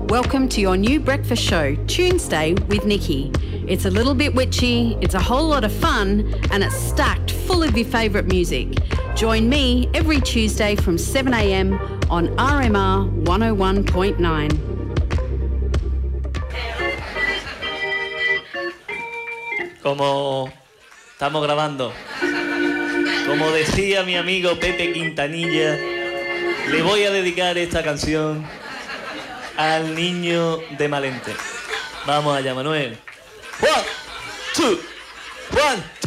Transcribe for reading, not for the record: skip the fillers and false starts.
Welcome to your new breakfast show, Tuesday with Nikki. It's a little bit witchy, it's a whole lot of fun, and it's stacked full of your favourite music. Join me every Tuesday from 7 a.m. on RMR 101.9. Como estamos grabando, como decía mi amigo Pepe Quintanilla, le voy a dedicar esta canción al niño de Malente. Vamos allá, Manuel. 1, 2, 1, 2.